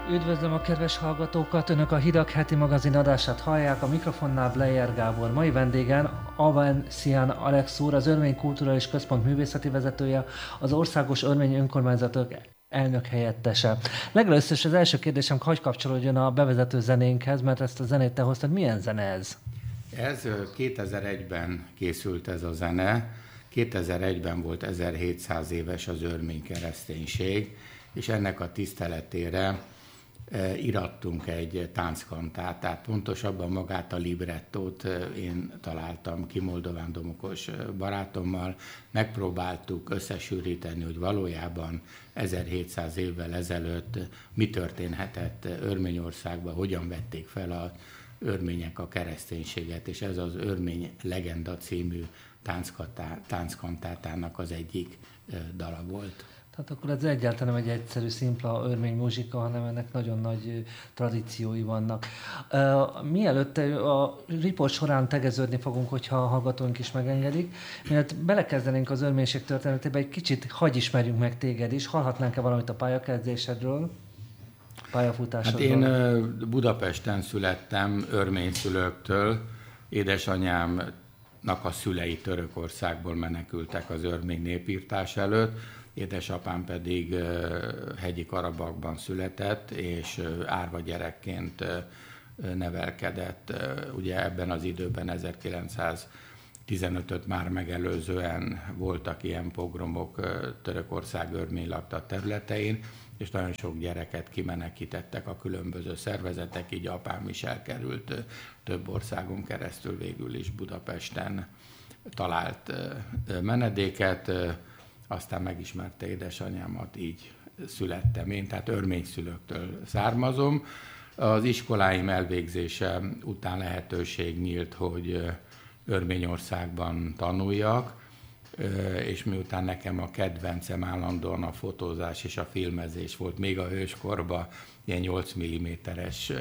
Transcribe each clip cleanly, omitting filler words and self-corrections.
Üdvözlöm a kedves hallgatókat! Önök a Hidak heti magazin adását hallják, a mikrofonnál Bleyer Gábor. Mai vendégen Avancián Alex úr, az Örmény Kulturális Központ művészeti vezetője, az Országos Örmény Önkormányzatok elnök helyettese. Legelőször az első kérdésem, hogy kapcsolódjon a bevezető zenénkhez, mert ezt a zenét te hoztad. Milyen zene ez? Ez 2001-ben készült ez a zene. 2001-ben volt 1700 éves az örmény kereszténység, és ennek a tiszteletére irattunk egy tánckantátát, pontosabban magát a librettót én találtam ki Moldován Domokos barátommal. Megpróbáltuk összesűríteni, hogy valójában 1700 évvel ezelőtt mi történhetett Örményországban, hogyan vették fel az örmények a kereszténységet, és ez az Örmény Legenda című tánckantátának az egyik dala volt. Tehát akkor ez egyáltalán nem egy egyszerű, szimpla örmény muzsika, hanem ennek nagyon nagy tradíciói vannak. Mielőtt a riport során tegeződni fogunk, hogyha a hallgatóink is megengedik, mielőtt belekezdenénk az örménység történetébe, egy kicsit hagy ismerjünk meg téged is. Hallhatnánk-e valamit a pályakezdésedről, pályafutásodról? Hát én Budapesten születtem örmény szülőktől. Édesanyámnak a szülei Törökországból menekültek az örmény népírtás előtt. Édesapám pedig hegyi Karabakban született, és árva gyerekként nevelkedett. Ugye ebben az időben 1915-öt már megelőzően voltak ilyen pogromok Törökország örmény lakta területein, és nagyon sok gyereket kimenekítettek a különböző szervezetek, így apám is elkerült több országon keresztül, végül is Budapesten talált menedéket. Aztán megismerte édesanyámat, így születtem én, tehát örmény szülőktől származom. Az iskoláim elvégzése után lehetőség nyílt, hogy Örményországban tanuljak, és miután nekem a kedvencem állandóan a fotózás és a filmezés volt, még a hőskorban ilyen 8 mm-es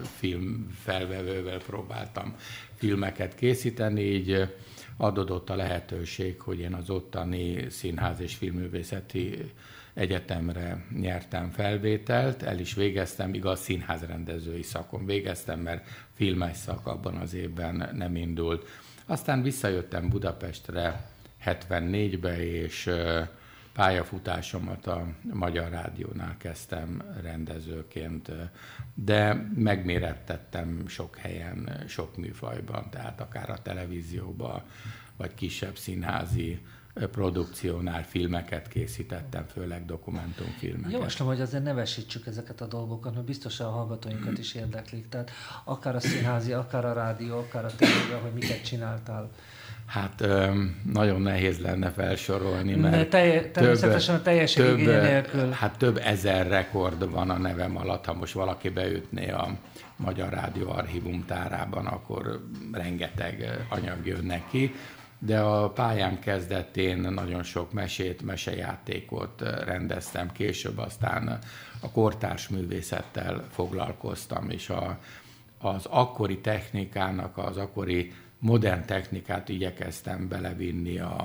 filmfelvevővel próbáltam filmeket készíteni, így adódott a lehetőség, hogy én az ottani Színház és Filmművészeti Egyetemre nyertem felvételt, el is végeztem, igaz, színházrendezői szakon végeztem, mert filmes szak abban az évben nem indult. Aztán visszajöttem Budapestre 74-be, és pályafutásomat a Magyar Rádiónál kezdtem rendezőként, de megmérettettem sok helyen, sok műfajban, tehát akár a televízióban, vagy kisebb színházi produkciónál filmeket készítettem, főleg dokumentumfilmeket. Javaslom, hogy azért nevesítsük ezeket a dolgokat, mert biztosan a hallgatóinkat is érdeklik. Tehát akár a színházi, akár a rádió, akár a tévében, hogy miket csináltál. Hát nagyon nehéz lenne felsorolni, mert természetesen a teljeség igénye nélkül. Hát több ezer rekord van a nevem alatt, ha most valaki beütné a Magyar Rádió archívum tárában, akkor rengeteg anyag jön neki. De a pályám kezdetén nagyon sok mesét, mesejátékot rendeztem, később aztán a kortárs művészettel foglalkoztam, és az akkori technikának, az akkori modern technikát igyekeztem belevinni a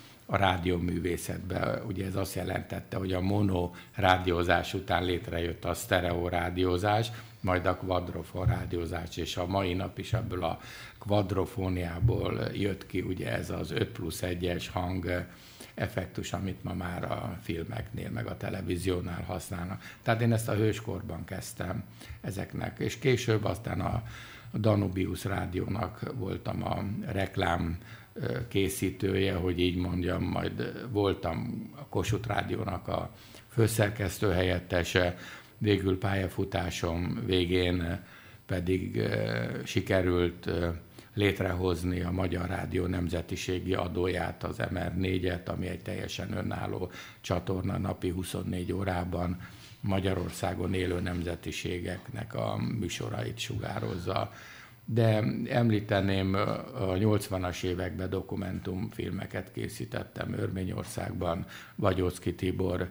rádióművészetbe. Ugye ez azt jelentette, hogy a mono rádiózás után létrejött a sztereó rádiózás, majd a kvadrofon rádiózás, és a mai nap is ebből a kvadrofóniából jött ki ugye ez az 5+1-es hang effektus, amit ma már a filmeknél, meg a televíziónál használnak. Tehát én ezt a hőskorban kezdtem ezeknek, és később aztán a Danubius Rádiónak voltam a reklám készítője, hogy így mondjam, majd voltam a Kossuth Rádiónak a főszerkesztő helyettese, végül pályafutásom végén pedig sikerült létrehozni a Magyar Rádió nemzetiségi adóját, az MR4-et, ami egy teljesen önálló csatorna, napi 24 órában Magyarországon élő nemzetiségeknek a műsorait sugározza. De említeném, a 80-as években dokumentumfilmeket készítettem Örményországban, Vagyóczky Tibor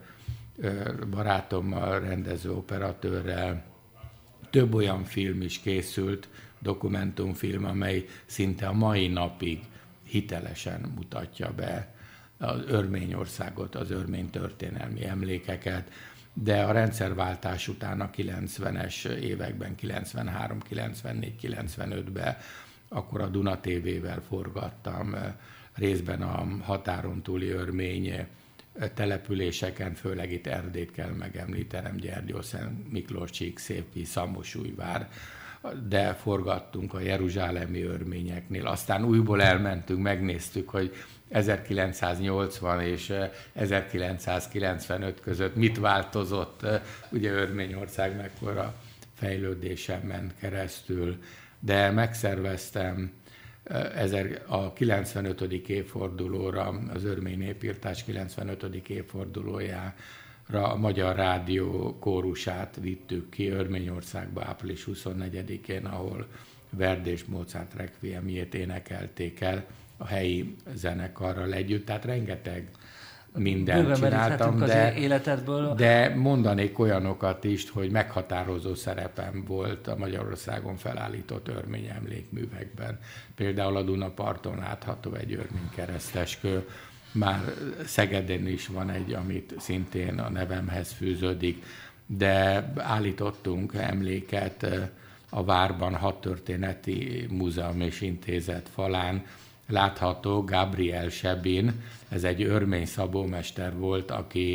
barátommal, rendező operatőrrel. Több olyan film is készült, dokumentumfilm, amely szinte a mai napig hitelesen mutatja be az Örményországot, az örmény történelmi emlékeket. de a rendszerváltás után a 90-es években, 93, 94, 95-ben akkor a Duna TV-vel forgattam, részben a határon túli örmény településeken, főleg itt Erdélyt kell megemlítenem, Gyergyószent, Miklós, Csíkszépi, Szamosújvár, de forgattunk a jeruzsálemi örményeknél. Aztán újból elmentünk, megnéztük, hogy 1980 és 1995 között mit változott, ugye Örményország mekkora fejlődésen ment keresztül, de megszerveztem a 95. évfordulóra, az örmény népírtás 95. évfordulójára a Magyar Rádió kórusát vittük ki Örményországba április 24-én, ahol Verdi és Mozart requiemjét énekelték el a helyi zenekarral együtt, tehát rengeteg mindent csináltam, de mondanék olyanokat is, hogy meghatározó szerepem volt a Magyarországon felállított örmény emlékművekben. Például a Dunaparton látható egy örménykereszteskő, már Szegeden is van egy, amit szintén a nevemhez fűződik, de állítottunk emléket a várban, Hadtörténeti Múzeum és Intézet falán, látható Gabriel Sebin, ez egy örmény szabómester volt,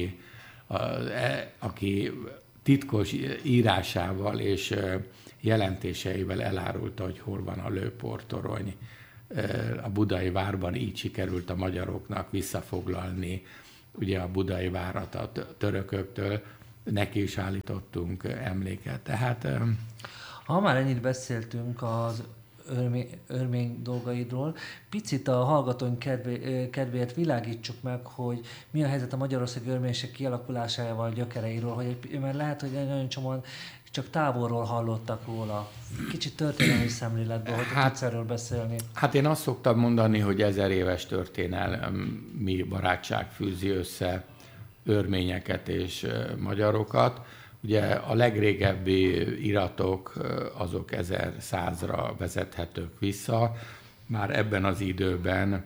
aki titkos írásával és jelentéseivel elárulta, hogy hol van a lőportorony. A budai várban így sikerült a magyaroknak visszafoglalni ugye a budai várat a törököktől, neki is állítottunk emléket. Tehát, ha már ennyit beszéltünk az örmény dolgaidról, picit a hallgatóink kedvéért világítsuk meg, hogy mi a helyzet a magyarországi örménység kialakulásával, gyökereiről, mert lehet, hogy nagyon csomóan csak távolról hallottak róla. Kicsit történelmi szemléletből, hogy tudsz erről beszélni. Hát én azt szoktam mondani, hogy 1000 éves történelmi barátság fűzi össze örményeket és magyarokat. Ugye a legrégebbi iratok azok 1100-ra vezethetők vissza. Már ebben az időben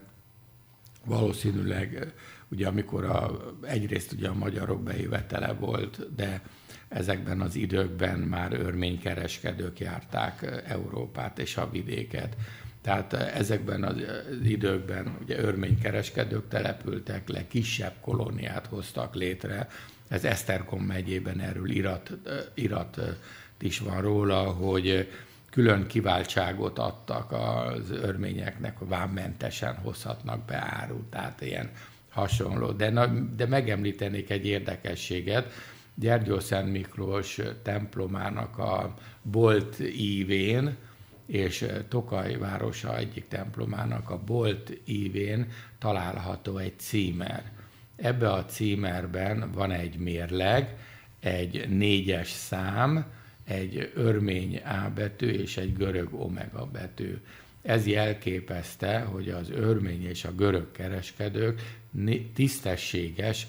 valószínűleg, ugye amikor egyrészt ugye a magyarok bejövetele volt, de ezekben az időkben már örménykereskedők járták Európát és a vidéket. Tehát ezekben az időkben ugye örménykereskedők települtek le, kisebb kolóniát hoztak létre. Ez Esztergom megyében erről irat is van róla, hogy külön kiváltságot adtak az örményeknek, hogy vámmentesen hozhatnak be árut, tehát ilyen hasonló. De megemlítenék egy érdekességet, Gyergyószent Miklós templomának a Bolt ívén, és Tokaj városa egyik templomának a Bolt ívén található egy címer. Ebbe a címerben van egy mérleg, egy 4-es szám, egy örmény A betű és egy görög omega betű. Ez jelképezte, hogy az örmény és a görög kereskedők tisztességes,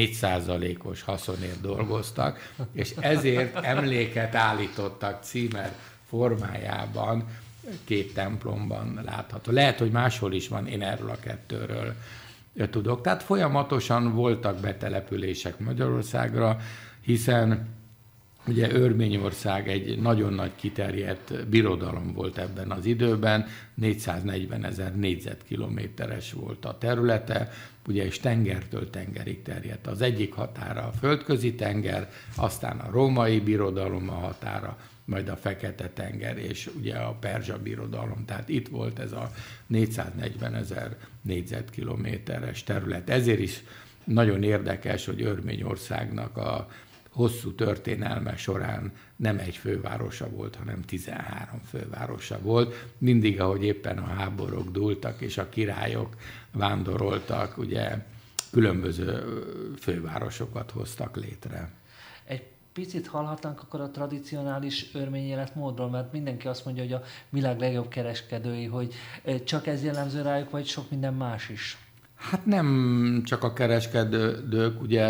4%-os haszonért dolgoztak, és ezért emléket állítottak címer formájában, 2 templomban látható. Lehet, hogy máshol is van, én erről a 2-ről tudok. Tehát folyamatosan voltak betelepülések Magyarországra, hiszen ugye Örményország egy nagyon nagy kiterjedt birodalom volt ebben az időben, 440 000 négyzetkilométeres volt a területe, ugye és tengertől tengerig terjedt. Az egyik határa a Földközi tenger, aztán a római birodalom a határa, majd a Fekete-tenger és ugye a Perzsa birodalom. Tehát itt volt ez a 440 000 négyzetkilométeres terület. Ezért is nagyon érdekes, hogy Örményországnak a hosszú történelme során nem egy fővárosa volt, hanem 13 fővárosa volt. Mindig, ahogy éppen a háborúk dúltak, és a királyok vándoroltak, ugye különböző fővárosokat hoztak létre. Egy picit hallhatnánk akkor a tradicionális örmény életmódról, mert mindenki azt mondja, hogy a világ legjobb kereskedői, hogy csak ez jellemző rájuk, vagy sok minden más is? Hát nem csak a kereskedők, ugye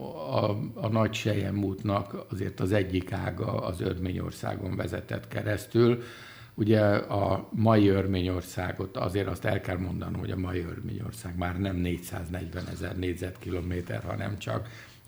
a Nagy Selyem útnak azért az egyik ága az Örményországon vezetett keresztül. Ugye a mai Örményországot, azért azt el kell mondanom, hogy a mai Örményország már nem 440 000 négyzetkilométer, hanem csak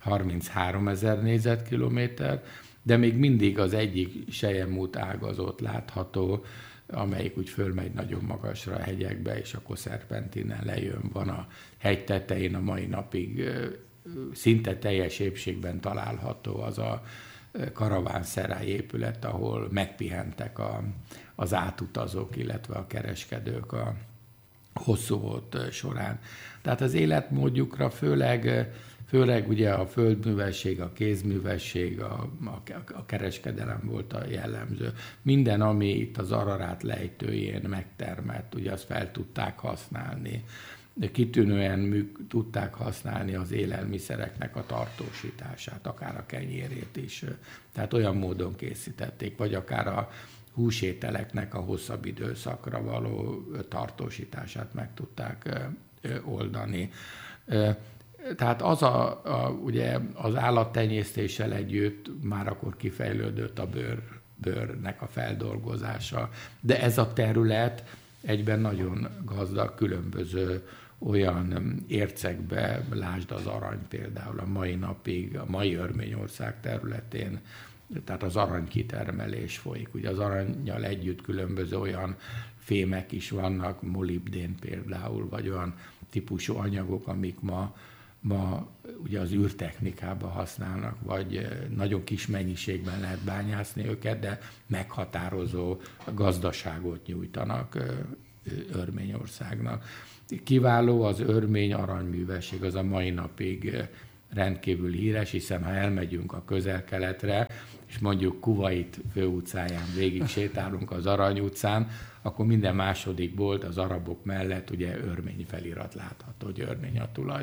33 000 négyzetkilométer, de még mindig az egyik Selyemút ágazat látható, amelyik úgy fölmegy nagyon magasra a hegyekbe, és akkor szerpentinen lejön, van a hegy tetején a mai napig szinte teljes épségben található az a karavánszerály épület, ahol megpihentek az átutazók, illetve a kereskedők a hosszú volt során. Tehát az életmódjukra főleg ugye a földművesség, a kézművesség, a kereskedelem volt a jellemző. Minden, ami itt az Ararát lejtőjén megtermett, ugye azt fel tudták használni. De kitűnően tudták használni az élelmiszereknek a tartósítását, akár a kenyérét is. Tehát olyan módon készítették, vagy akár a húsételeknek a hosszabb időszakra való tartósítását meg tudták oldani. Tehát ugye az állattenyésztéssel együtt már akkor kifejlődött a bőrnek a feldolgozása, de ez a terület egyben nagyon gazdag, különböző olyan ércekbe, lásd az arany például a mai napig, a mai Örményország területén, tehát az aranykitermelés folyik. Ugye az arannyal együtt különböző olyan fémek is vannak, molibdén például, vagy olyan típusú anyagok, amik ma ugye az űrtechnikában használnak, vagy nagyon kis mennyiségben lehet bányászni őket, de meghatározó gazdaságot nyújtanak Örményországnak. Kiváló az örmény aranyművesség, az a mai napig rendkívül híres, hiszen ha elmegyünk a Közel-Keletre, és mondjuk Kuvait főutcáján végig sétálunk az Arany utcán, akkor minden második bolt az arabok mellett ugye örmény felirat látható, hogy örmény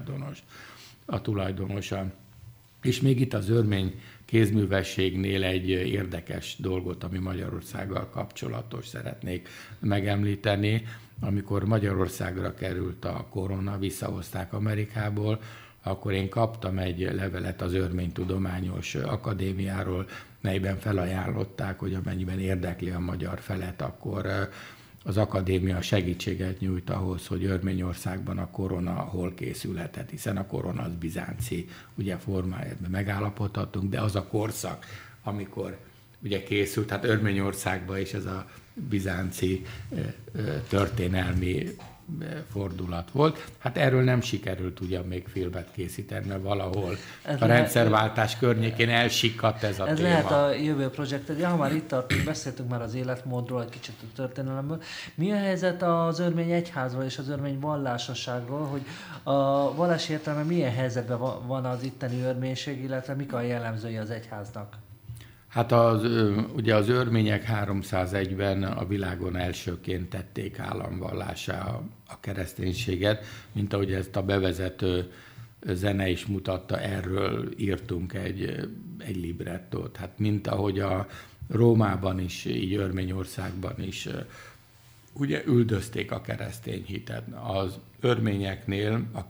a tulajdonosa. És még itt az örmény kézművességnél egy érdekes dolgot, ami Magyarországgal kapcsolatos szeretnék megemlíteni. Amikor Magyarországra került a korona, visszahozták Amerikából, akkor én kaptam egy levelet az Örménytudományos Akadémiáról, melyben felajánlották, hogy amennyiben érdekli a magyar felet, akkor az akadémia segítséget nyújt ahhoz, hogy Örményországban a korona hol készülhetett, hiszen a korona az bizánci ugye formájában megállapodhatunk, de az a korszak, amikor ugye készült, hát Örményországban is ez a bizánci történelmi fordulat volt. Hát erről nem sikerült ugyan még filmet készíteni, mert valahol a rendszerváltás környékén elsikadt ez a téma. Ez lehet a jövő projekt. Ja, ha már itt tartunk, beszéltünk már az életmódról, egy kicsit a történelemből. Mi a helyzet az örmény egyházról és az örmény vallásosságról, hogy a vallási értelme milyen helyzetben van az itteni örménység, illetve mik a jellemzői az egyháznak? Hát ugye az örmények 301-ben a világon elsőként tették államvallásá a kereszténységet, mint ahogy ezt a bevezető zene is mutatta, erről írtunk egy librettót. Hát mint ahogy a Rómában is, így Örményországban is ugye üldözték a keresztény hitet. Az örményeknél a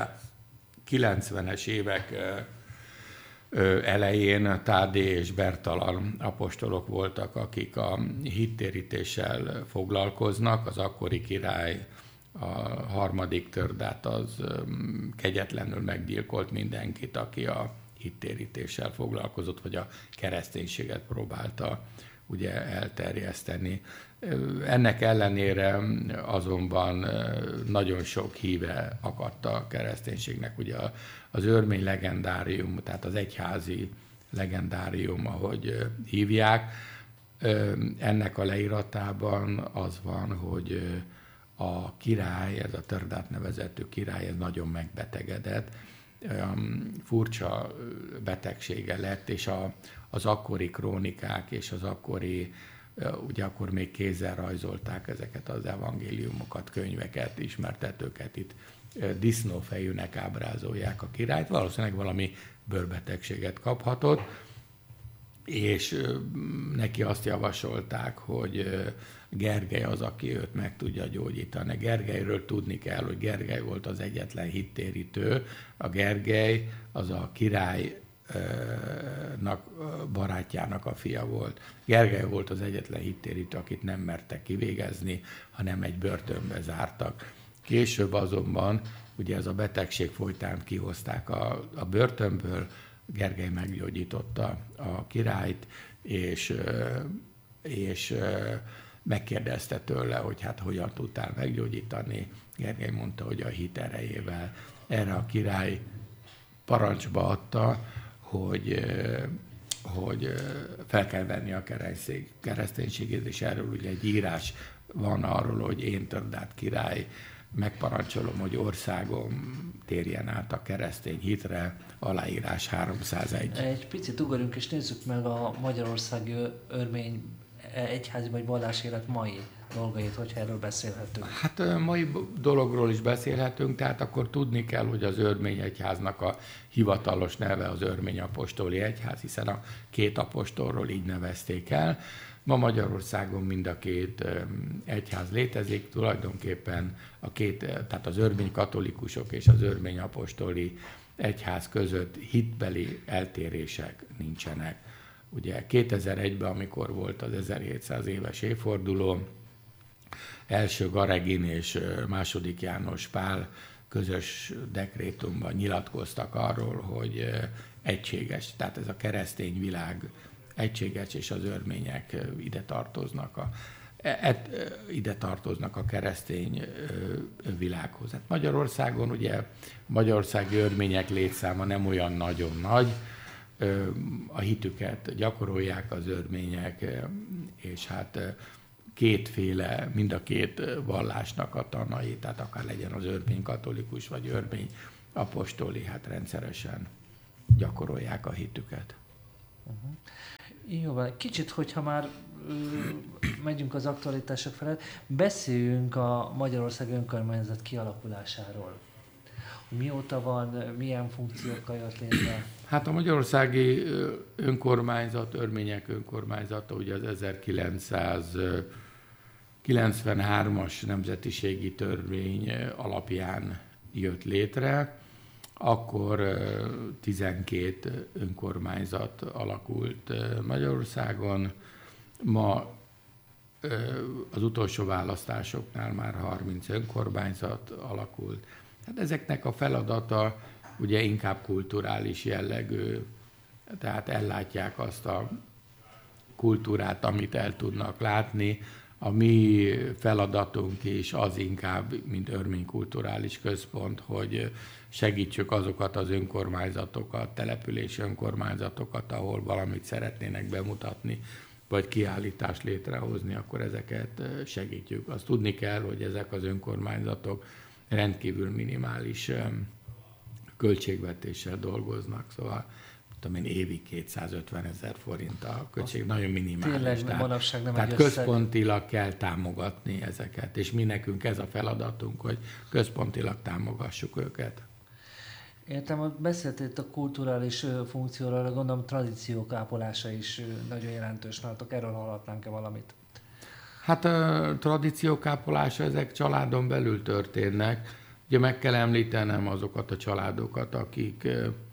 290-es évek elején Tádé és Bertalan apostolok voltak, akik a hittérítéssel foglalkoznak. Az akkori király, a harmadik Tördát, az kegyetlenül meggyilkolt mindenkit, aki a hittérítéssel foglalkozott, vagy a kereszténységet próbálta ugye elterjeszteni. Ennek ellenére azonban nagyon sok híve akadt a kereszténységnek. Ugye az örmény legendárium, tehát az egyházi legendárium, ahogy hívják, ennek a leíratában az van, hogy a király, ez a Tördát nevezetű király, ez nagyon megbetegedett, furcsa betegsége lett, és az akkori krónikák és az akkori, ugye akkor még kézzel rajzolták ezeket az evangéliumokat, könyveket, ismertetőket, itt disznófejűnek ábrázolják a királyt, valószínűleg valami bőrbetegséget kaphatott, és neki azt javasolták, hogy Gergely az, aki őt meg tudja gyógyítani. Gergelyről tudni kell, hogy Gergely volt az egyetlen hittérítő. A Gergely az a királynak, barátjának a fia volt. Gergely volt az egyetlen hittérítő, akit nem mertek kivégezni, hanem egy börtönbe zártak. Később azonban ugye ez a betegség folytán kihozták a börtönből, Gergely meggyógyította a királyt, és megkérdezte tőle, hogy hát hogyan tudtál meggyógyítani. Gergely mondta, hogy a hit erejével. Erre a király parancsba adta, hogy fel kell venni a kereszténységét, és erről ugye egy írás van arról, hogy én Tördát király megparancsolom, hogy országom térjen át a keresztény hitre, aláírás 301. Egy picit ugorjunk és nézzük meg a magyarországi örmény egyházi vagy vallási élet mai dolgait, hogyha erről beszélhetünk. Hát mai dologról is beszélhetünk, tehát akkor tudni kell, hogy az örmény egyháznak a hivatalos neve az örmény apostoli egyház, hiszen a két apostolról így nevezték el. Ma Magyarországon mind a két egyház létezik, tulajdonképpen tehát az örmény katolikusok és az örmény apostoli egyház között hitbeli eltérések nincsenek. Ugye 2001-ben, amikor volt az 1700 éves évforduló, első Garegin és második János Pál közös dekrétumban nyilatkoztak arról, hogy egységes, tehát ez a keresztény világ egységes, és az örmények ide tartoznak a keresztény világhoz. Hát Magyarországon ugye magyarországi örmények létszáma nem olyan nagyon nagy, a hitüket gyakorolják az örmények, és hát kétféle, mind a két vallásnak a tanai, tehát akár legyen az örmény katolikus, vagy örmény apostoli, hát rendszeresen gyakorolják a hitüket. Jó van, kicsit, hogyha már megyünk az aktualitások felett, beszéljünk a Magyarország önkormányzat kialakulásáról. Mióta van, milyen funkciókkal jött létre? Hát a magyarországi önkormányzat, örmények önkormányzata ugye az 1993-as nemzetiségi törvény alapján jött létre. Akkor 12 önkormányzat alakult Magyarországon. Ma az utolsó választásoknál már 30 önkormányzat alakult. Hát ezeknek a feladata ugye inkább kulturális jellegű, tehát ellátják azt a kultúrát, amit el tudnak látni. A mi feladatunk is az inkább, mint örmény kulturális központ, hogy segítsük azokat az önkormányzatokat, települési önkormányzatokat, ahol valamit szeretnének bemutatni, vagy kiállítást létrehozni, akkor ezeket segítjük. Azt tudni kell, hogy ezek az önkormányzatok rendkívül minimális költségvetéssel dolgoznak, szóval tudom én, évi 250 000 forint a költség, nagyon minimális. Tényleg, manapság nem tehát központilag kell támogatni ezeket, és mi nekünk ez a feladatunk, hogy központilag támogassuk őket. Értem, hogy beszéltél itt a kulturális funkcióról, gondolom tradíciók ápolása is nagyon jelentős nálatok, erről hallhatnánk-e valamit? Hát a tradíciók ápolása, ezek családon belül történnek. Ugye meg kell említenem azokat a családokat, akik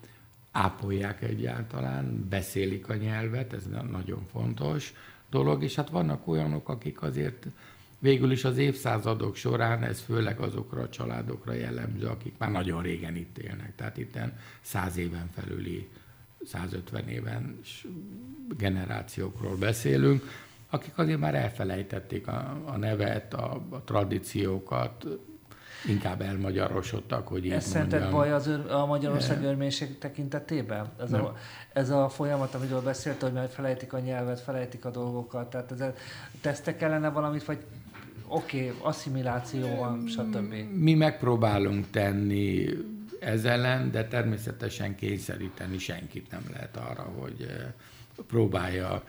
ápolják egyáltalán, beszélik a nyelvet, ez nagyon fontos dolog, és hát vannak olyanok, akik azért végül is az évszázadok során, ez főleg azokra a családokra jellemző, akik már nagyon régen itt élnek, tehát itten 100 éven felüli, 150 éven generációkról beszélünk, akik azért már elfelejtették a nevet, a tradíciókat, inkább elmagyarosodtak, hogy így mondjam. Ez szerinted baj a Magyarország örménység tekintetében? Ez a folyamat, amiről beszélt, hogy már felejtik a nyelvet, felejtik a dolgokat, tehát tesztek kellene valamit, vagy oké, asszimiláció van, stb. Mi megpróbálunk tenni ez ellen, de természetesen kényszeríteni senkit nem lehet arra, hogy próbálja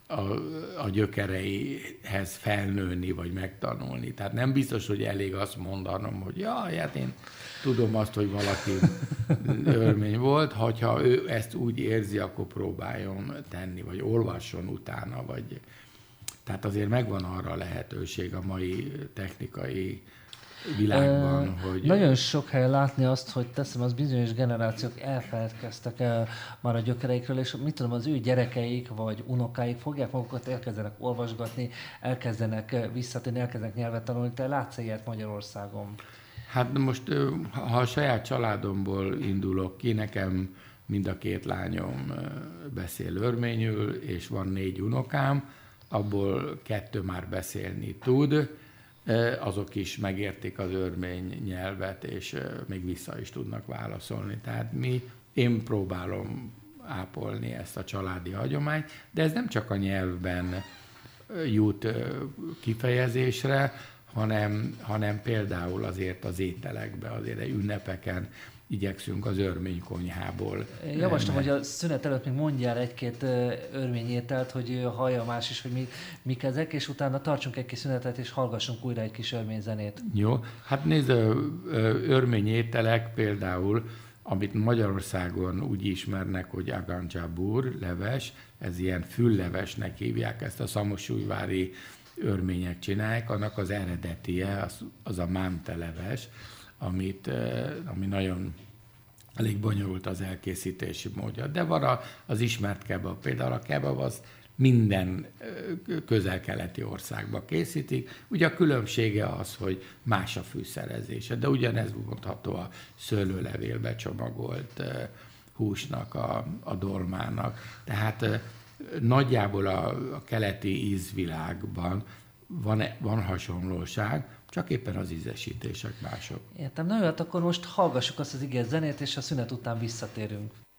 a gyökereihez felnőni, vagy megtanulni. Tehát nem biztos, hogy elég azt mondanom, hogy jaj, hát én tudom azt, hogy valaki örmény volt, ha ő ezt úgy érzi, akkor próbáljon tenni, vagy olvasson utána, vagy... Tehát azért megvan arra a lehetőség a mai technikai világban, hogy... Nagyon sok helyen látni azt, hogy teszem, az bizonyos generációk elfeledkeztek el már a gyökereikről, és mit tudom, az ő gyerekeik vagy unokáik fogják magukat, elkezdenek olvasgatni, elkezdenek visszatérni, elkezdenek nyelvet tanulni. Te látsz ilyet Magyarországon? Hát most, ha a saját családomból indulok ki, nekem mind a két lányom beszél örményül, és van 4 unokám, abból 2 már beszélni tud, azok is megértik az örmény nyelvet, és még vissza is tudnak válaszolni. Tehát én próbálom ápolni ezt a családi hagyományt, de ez nem csak a nyelvben jut kifejezésre, hanem például azért az ételekben, azért ünnepeken igyekszünk az örmény konyhából. Javaslom, hogy a szünet előtt még mondjál egy-két örményételt, hogy hallja más is, hogy mik ezek, és utána tartsunk egy kis szünetet, és hallgassunk újra egy kis örmény zenét. Jó, hát nézd, örmény ételek például, amit Magyarországon úgy ismernek, hogy agancsábur, leves, ez ilyen füllevesnek hívják, ezt a szamosújvári örmények csinálják, annak az eredetie az a mámteleves, ami nagyon elég bonyolult az elkészítési módja. De van az ismert kebab. Például a kebab az minden közel-keleti országban készítik. Ugye a különbsége az, hogy más a fűszerezése, de ugyanez mondható a szőlőlevélbe csomagolt húsnak, a dolmának. Tehát nagyjából a keleti ízvilágban van hasonlóság, csak éppen az ízesítések mások. Értem, na jó, hát akkor most hallgassuk azt az igaz zenét, és a szünet után visszatérünk.